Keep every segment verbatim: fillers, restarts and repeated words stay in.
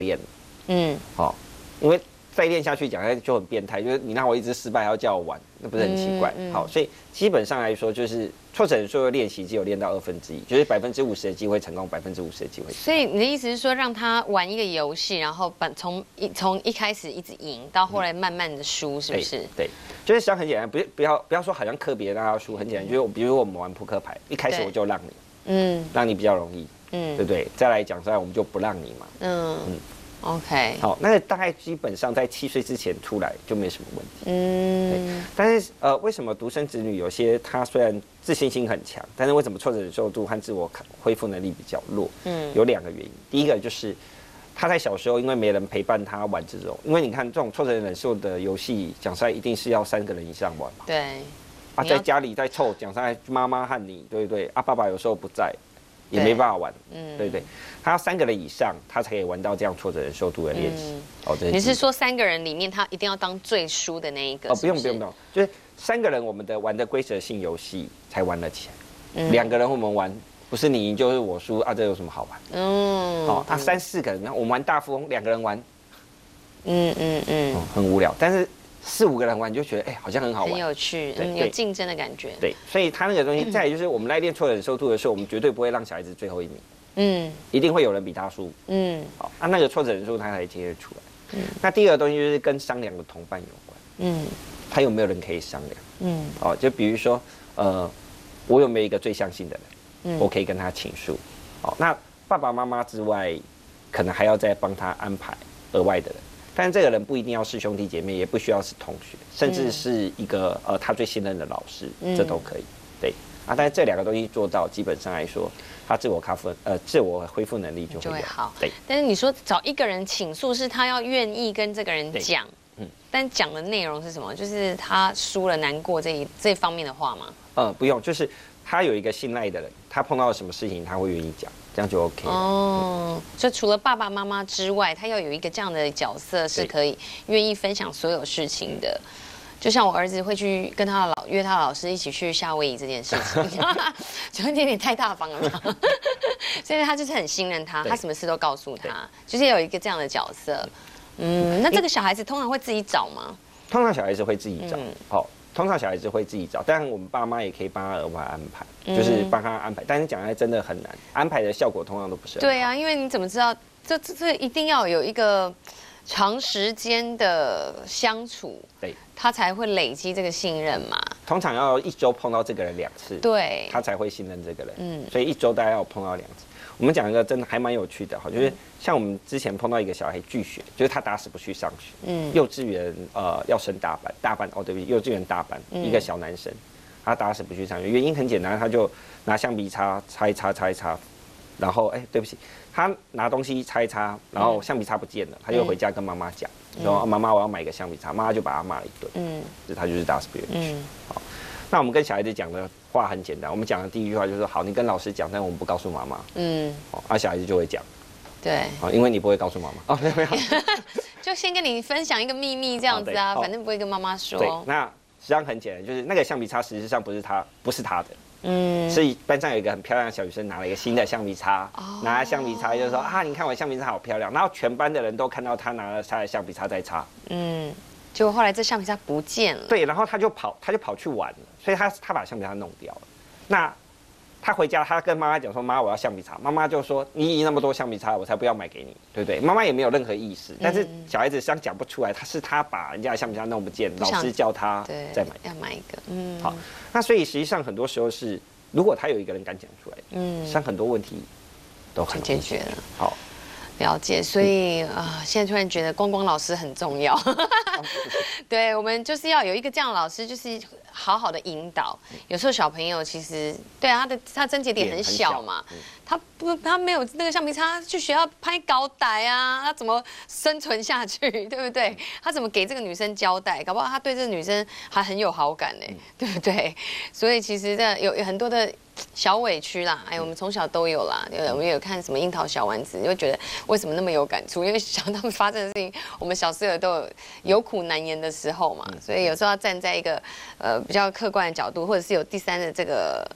练，嗯，好，因为再练下去讲下去就很变态，就是你让我一直失败还要叫我玩，那不是很奇怪？嗯嗯、好，所以基本上来说，就是挫折忍受的练习只有练到二分之一，就是百分之五十的机会成功，百分之五十的机会。 所以你的意思是说，让他玩一个游戏，然后把从一从一开始一直赢，到后来慢慢的输，是不是？ 对，对就是实际上很简单，不不要不要说好像特别让他输，很简单，就是比如我们玩扑克牌，一开始我就让你，嗯，让你比较容易，嗯，对不对？再来讲出来，我们就不让你嘛，嗯嗯。 OK， 好，那个大概基本上在七岁之前出来就没什么问题。嗯，但是呃，为什么独生子女有些他虽然自信心很强，但是为什么挫折忍受度和自我恢复能力比较弱？嗯，有两个原因。第一个就是他在小时候因为没人陪伴他玩这种，因为你看这种挫折忍受的游戏，讲出来一定是要三个人以上玩嘛。 对。 啊，在家里在凑，讲出来妈妈和你，对不对？啊，爸爸有时候不在。也没办法玩，嗯，对不对？他要三个人以上，他才可以玩到这样挫折忍受度的练习。嗯、哦，你是说三个人里面，他一定要当最输的那一个？ 哦，不用不用不用，就是三个人，我们的玩的规则性游戏才玩得起来。两、嗯、个人我们玩，不是你赢就是我输啊，这有什么好玩？嗯，哦，啊，三四个人，我们玩大富翁，两个人玩，嗯嗯嗯、哦，很无聊，但是。四五个人玩，你就觉得哎、欸，好像很好玩， 很有趣，嗯，有竞争的感觉。 对，所以他那个东西，再来就是我们在练挫折忍受度的时候，我们绝对不会让小孩子最后一名，嗯，一定会有人比他输，嗯，好，啊，那个挫折忍受他才接得出来。嗯，那第二个东西就是跟商量的同伴有关，嗯，他有没有人可以商量，嗯，哦，就比如说，呃，我有没有一个最相信的人，嗯，我可以跟他倾诉，哦，那爸爸妈妈之外，可能还要再帮他安排额外的人。但是这个人不一定要是兄弟姐妹，也不需要是同学，甚至是一个呃他最信任的老师，嗯、这都可以。对啊，但是这两个东西做到，基本上来说，他自我康复呃自我恢复能力就会, 就会好。 对， 但是你说找一个人倾诉，是他要愿意跟这个人讲，嗯，但讲的内容是什么？就是他输了难过这一这方面的话吗？ 呃，不用，就是他有一个信赖的人，他碰到了什么事情，他会愿意讲。这样就 OK 了。 哦，就除了爸爸妈妈之外，他要有一个这样的角色，是可以愿意分享所有事情的。就像我儿子会去跟他的老约他的老师一起去夏威夷这件事情，就有点太大方了嘛。所以他就是很信任他，他什么事都告诉他，就是有一个这样的角色。嗯，那这个小孩子通常会自己找吗？ 通常小孩子会自己找，好、嗯。通常小孩子会自己找，但我们爸妈也可以帮他额外安排，嗯、就是帮他安排。但是讲来真的很难，安排的效果通常都不是很好。 对啊，因为你怎么知道？这这这一定要有一个长时间的相处，对，他才会累积这个信任嘛。 通常要一周碰到这个人两次， 对， 他才会信任这个人。嗯，所以一周大概要碰到两次。我们讲一个真的还蛮有趣的哈，就是像我们之前碰到一个小孩拒学，就是他打死不去上学。嗯，幼稚园呃要升大班，大班哦对不起，幼稚园大班、嗯、一个小男生，他打死不去上学，原因很简单，他就拿橡皮擦擦一擦擦一擦，然后哎对不起，他拿东西擦一擦，然后橡皮擦不见了，他就回家跟妈妈讲，嗯、说妈妈我要买一个橡皮擦，妈妈就把他骂了一顿。嗯，这他就是打死不愿意去。嗯，好。那我们跟小孩子讲的话很简单，我们讲的第一句话就是说，好，你跟老师讲，但我们不告诉妈妈。嗯，哦，啊，小孩子就会讲。 对。 啊，因为你不会告诉妈妈。哦，没有没有。 就先跟你分享一个秘密这样子啊，反正不会跟妈妈说。 对，那实际上很简单，就是那个橡皮擦实际上不是他，不是他的。嗯。是班上有一个很漂亮的小女生拿了一个新的橡皮擦，哦、拿了橡皮擦就说啊，你看我橡皮擦好漂亮，然后全班的人都看到他拿了他的橡皮擦在擦。嗯。 结果后来这橡皮擦不见了。 对，然后他就跑，他就跑去玩了，所以他他把橡皮擦弄掉了。那他回家，他跟妈妈讲说：“妈，我要橡皮擦。”妈妈就说：“你赢那么多橡皮擦，我才不要买给你，对不对？”妈妈也没有任何意思，但是小孩子实际上讲不出来，他是他把人家的橡皮擦弄不见，老师叫他再买， 要买一个。嗯， 好。那所以实际上很多时候是，如果他有一个人敢讲出来，嗯，像很多问题都很解决了。 好。 了解，所以啊、呃，现在突然觉得光光老师很重要。对，我们就是要有一个这样的老师，就是好好的引导。有时候小朋友其实对啊，他的他症结点很小嘛，嗯、他不他没有那个橡皮擦，去学校拍稿歹啊，他怎么生存下去，对不对？他怎么给这个女生交代？搞不好他对这个女生还很有好感呢，嗯、对不对？所以其实这有有很多的。小委屈啦，哎，我们从小都有啦。我们有看什么樱桃小丸子，你会觉得为什么那么有感触？因为想他们发生的事情，我们小时候都有有苦难言的时候嘛，所以有时候要站在一个呃比较客观的角度，或者是有第三的这个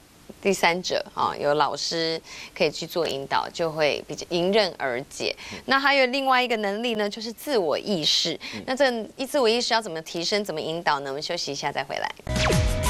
第三者啊，有老师可以去做引导，就会比较迎刃而解。那还有另外一个能力呢，就是自我意识。那这自我意识要怎么提升，怎么引导呢？我们休息一下再回来。